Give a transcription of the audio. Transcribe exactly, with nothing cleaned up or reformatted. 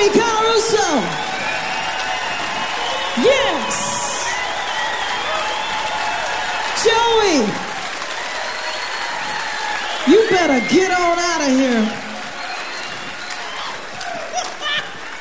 Joey Caruso. Yes. Joey, you better get on out of here.